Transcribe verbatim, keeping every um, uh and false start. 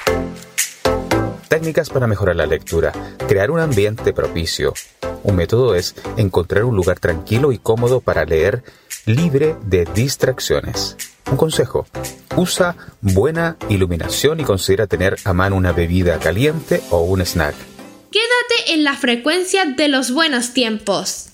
Técnicas para mejorar la lectura. Crear un ambiente propicio. Un método es encontrar un lugar tranquilo y cómodo para leer, libre de distracciones. Un consejo: usa buena iluminación y considera tener a mano una bebida caliente o un snack. Quédate en la frecuencia de los buenos tiempos.